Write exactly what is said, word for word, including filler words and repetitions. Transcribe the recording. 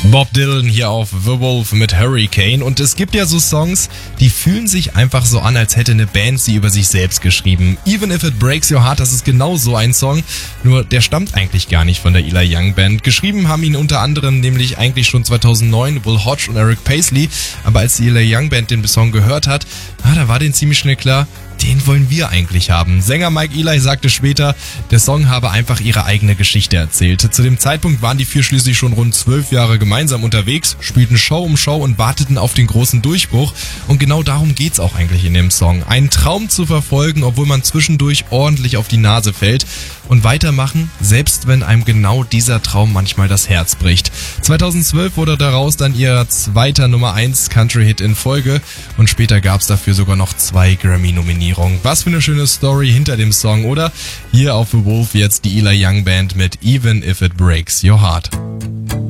Bob Dylan hier auf The Wolf mit Hurricane. Und es gibt ja so Songs, die fühlen sich einfach so an, als hätte eine Band sie über sich selbst geschrieben. Even If It Breaks Your Heart, das ist genau so ein Song, nur der stammt eigentlich gar nicht von der Eli Young Band. Geschrieben haben ihn unter anderem nämlich eigentlich schon zweitausendneun Will Hodge und Eric Paisley, aber als die Eli Young Band den Song gehört hat, ah, da war denen ziemlich schnell klar, den wollen wir eigentlich haben. Sänger Mike Eli sagte später, der Song habe einfach ihre eigene Geschichte erzählt. Zu dem Zeitpunkt waren die vier schließlich schon rund zwölf Jahre gemeinsam unterwegs, spielten Show um Show und warteten auf den großen Durchbruch. Und genau darum geht's auch eigentlich in dem Song. Einen Traum zu verfolgen, obwohl man zwischendurch ordentlich auf die Nase fällt. Und weitermachen, selbst wenn einem genau dieser Traum manchmal das Herz bricht. zweitausendzwölf wurde daraus dann ihr zweiter Nummer eins Country-Hit in Folge und später gab's dafür sogar noch zwei Grammy-Nominierungen. Was für eine schöne Story hinter dem Song, oder? Hier auf The Wolf jetzt die Eli Young Band mit Even If It Breaks Your Heart.